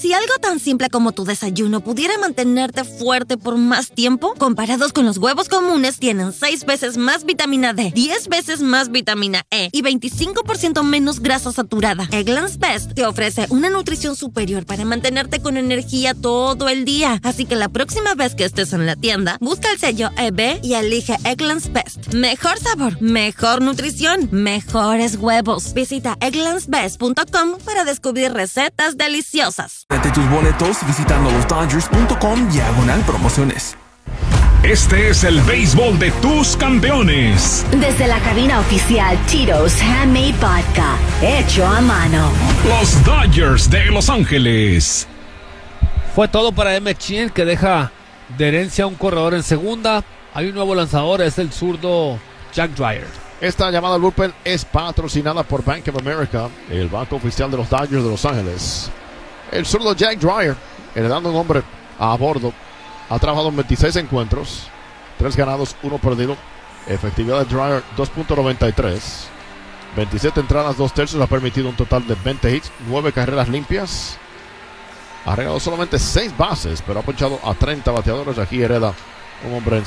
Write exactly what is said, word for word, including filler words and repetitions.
Si algo tan simple como tu desayuno pudiera mantenerte fuerte por más tiempo, comparados con los huevos comunes, tienen seis veces más vitamina D, diez veces más vitamina E y veinticinco por ciento menos grasa saturada. Eggland's Best te ofrece una nutrición superior para mantenerte con energía todo el día. Así que la próxima vez que estés en la tienda, busca el sello E B y elige Eggland's Best. Mejor sabor, mejor nutrición, mejores huevos. Visita egglands best punto com para descubrir recetas deliciosas. Gánate tus boletos visitando los dodgers punto com diagonal promociones. Este es el béisbol de tus campeones. Desde la cabina oficial Tito's Handmade Vodka, hecho a mano. Los Dodgers de Los Ángeles. Fue todo para Emmett Sheehan, que deja de herencia a un corredor en segunda. Hay un nuevo lanzador, es el zurdo Jack Dreyer. Esta llamada al bullpen es patrocinada por Bank of America, el banco oficial de los Dodgers de Los Ángeles. El zurdo Jack Dreyer, heredando un hombre a bordo, ha trabajado en veintiséis encuentros, tres ganados, uno perdido. Efectividad de Dreyer dos punto noventa y tres. veintisiete entradas, dos tercios, ha permitido un total de veinte hits, nueve carreras limpias. Ha regalado solamente seis bases, pero ha ponchado a treinta bateadores. Aquí hereda un hombre en